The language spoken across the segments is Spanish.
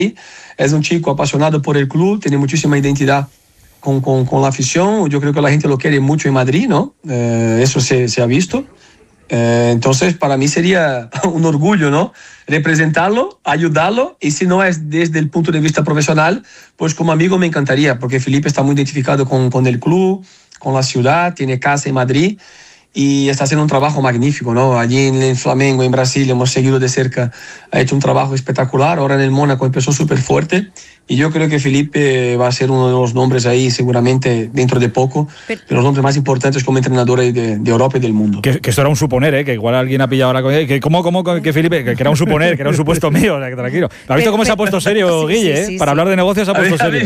es un chico apasionado por el club, tiene muchísima identidad con la afición. Yo creo que la gente lo quiere mucho en Madrid, ¿no? Eso se ha visto. Entonces, para mí sería un orgullo, ¿no? Representarlo, ayudarlo, y si no es desde el punto de vista profesional, pues como amigo me encantaría, porque Felipe está muy identificado con el club, con la ciudad, tiene casa en Madrid y está haciendo un trabajo magnífico, ¿no? Allí en Flamengo, en Brasil, hemos seguido de cerca, ha hecho un trabajo espectacular. Ahora en el Mónaco empezó súper fuerte, y yo creo que Felipe va a ser uno de los nombres ahí seguramente dentro de poco, de los nombres más importantes como entrenador de Europa y del mundo. Que esto era un suponer, que igual alguien ha pillado ahora con que ¿cómo que Felipe? Que era un suponer, que era un supuesto mío, o sea, que tranquilo. ¿Has visto cómo se ha puesto serio, Guille? Sí, Para hablar de negocios se ha puesto serio.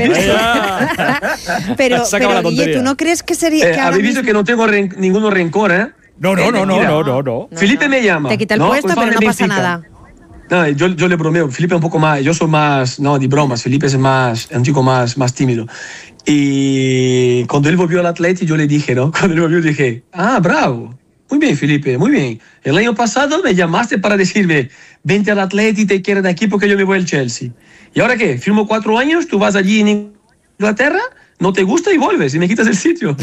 Pero Guille, ¿tú no crees que sería...? Habéis visto que no tengo ningún rencor, ¿eh? No. Felipe me llama. Te quita el puesto, pero no pasa nada. No, yo le bromeo. Felipe es un poco más... Yo soy más... No, de bromas. Felipe es un chico más tímido. Y cuando él volvió al Atleti, yo le dije, ¿no? Cuando él volvió, dije, bravo. Muy bien, Felipe, muy bien. El año pasado me llamaste para decirme, vente al Atleti, te quiero de aquí porque yo me voy al Chelsea. ¿Y ahora qué? Firmo 4 años, tú vas allí en Inglaterra, no te gusta y vuelves y me quitas el sitio.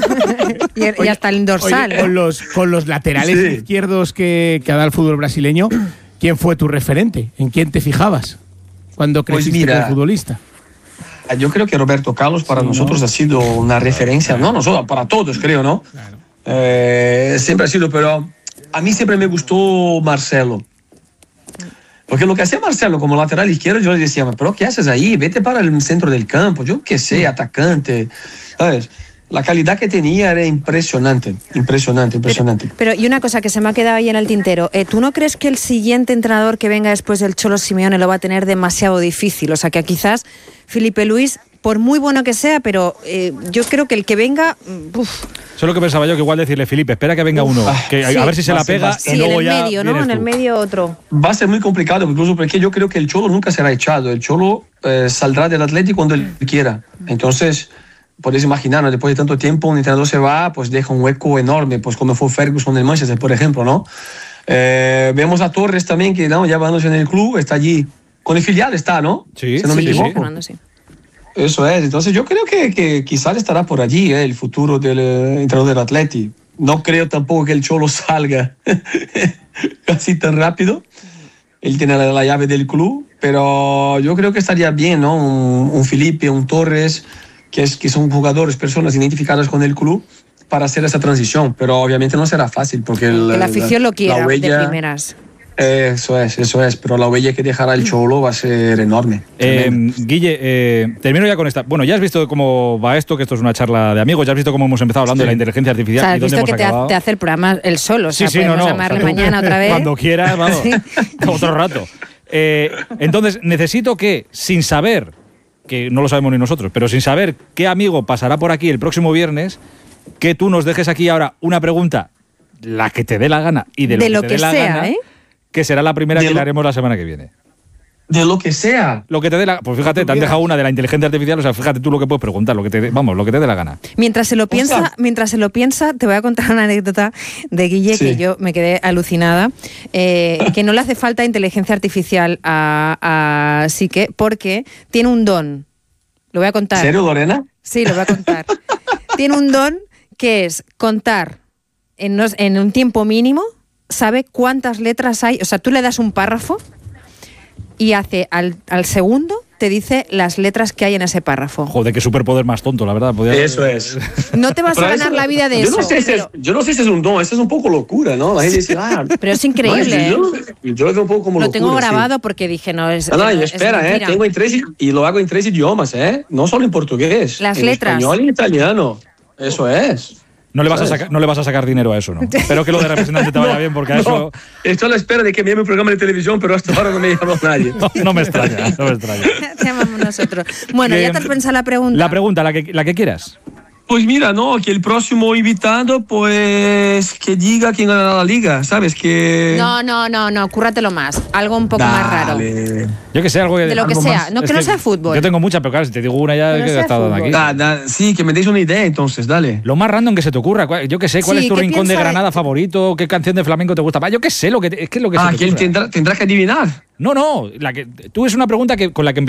y hasta el dorsal. Oye, con los laterales izquierdos que ha dado el fútbol brasileño, ¿quién fue tu referente? ¿En quién te fijabas cuando creciste como futbolista? Yo creo que Roberto Carlos para nosotros ha sido una referencia, no nosotros, para todos creo, ¿no? Claro. Siempre ha sido, pero a mí siempre me gustó Marcelo. Porque lo que hacía Marcelo como lateral izquierdo, yo le decía, pero ¿qué haces ahí? Vete para el centro del campo, yo qué sé, atacante, ¿sabes? La calidad que tenía era impresionante. Pero y una cosa que se me ha quedado ahí en el tintero, ¿tú no crees que el siguiente entrenador que venga después del Cholo Simeone lo va a tener demasiado difícil? O sea, que quizás Felipe Luis, por muy bueno que sea, pero yo creo que el que venga... Eso es lo que pensaba yo, que igual decirle, Felipe, espera que venga uno, que a ver si se la pega, y luego en el medio, ¿no? En el medio otro. Va a ser muy complicado, incluso porque yo creo que el Cholo nunca será echado. El Cholo saldrá del Atleti cuando él quiera. Entonces... Podéis imaginar, ¿no? Después de tanto tiempo un entrenador se va, pues deja un hueco enorme, pues como fue Ferguson en Manchester, por ejemplo, ¿no? Vemos a Torres también, que ¿no? Ya va en el club, está allí, con el filial está, ¿no? Sí, si no me equivoco. Sí. Eso es, entonces yo creo que quizás estará por allí, el futuro del entrenador del Atleti. No creo tampoco que el Cholo salga así tan rápido. Él tiene la llave del club, pero yo creo que estaría bien, ¿no? Un Felipe, un Torres... que son jugadores, personas identificadas con el club para hacer esa transición, pero obviamente no será fácil porque la afición lo quiera huella, de primeras. Eso es, pero la huella que dejará el Cholo va a ser enorme. Guille, termino ya con esta. Bueno, ya has visto cómo va esto, que esto es una charla de amigos, ya has visto cómo hemos empezado hablando de la inteligencia artificial. O sea, y dónde has hemos visto acabado. que te hace el programa él solo, o sea, podemos llamarle mañana otra vez. Cuando quieras, vamos, otro rato. Entonces, necesito que, sin saber, que no lo sabemos ni nosotros, pero sin saber qué amigo pasará por aquí el próximo viernes, que tú nos dejes aquí ahora una pregunta, la que te dé la gana y de lo que te dé la gana, que será la primera que le haremos la semana que viene. De lo que sea. Lo que te dé la... Pues fíjate, te han dejado una de la inteligencia artificial, o sea, fíjate tú lo que puedes preguntar, lo que te dé la gana. Mientras se lo piensa, te voy a contar una anécdota de Guille que yo me quedé alucinada, que no le hace falta inteligencia artificial a Sique porque tiene un don. Lo voy a contar. ¿En serio, Lorena? Sí, lo voy a contar. Tiene un don que es contar en un tiempo mínimo, sabe cuántas letras hay, o sea, tú le das un párrafo y hace al segundo te dice las letras que hay en ese párrafo. Joder, qué superpoder más tonto, la verdad. Eso es. No te vas a ganar la vida de eso. Yo no sé si es un don, eso es un poco locura, ¿no? La gente dice, pero es increíble. Yo lo veo un poco como lo locura. Lo tengo grabado porque dije, no, es. No, y espera, tengo y lo hago en 3 idiomas, no solo en portugués. Las en letras. Español y italiano. Eso es. No le vas a sacar dinero a eso, ¿no? Espero que lo de representante te vaya bien, porque a eso... Estoy a la espera de que me llame un programa de televisión, pero hasta ahora no me llama nadie. No me extraña. Te llamamos nosotros. Bueno, ¿ya te has pensado la pregunta? La pregunta, la que quieras. Pues mira, no, que el próximo invitado, pues que diga quién ganará la liga, ¿sabes? Que... No, cúrratelo más. Algo un poco más raro. Yo que sé, algo de lo que sea, no que no sea fútbol. Yo tengo muchas, pero claro, si te digo una ya que he estado dando aquí. Sí, que me deis una idea entonces, dale. Lo más random que se te ocurra. Yo que sé, ¿cuál es tu rincón de Granada favorito? ¿Qué canción de flamenco te gusta? Yo que sé, es que lo que se te ocurra. Tendrá que adivinar. No, tú es una pregunta con la que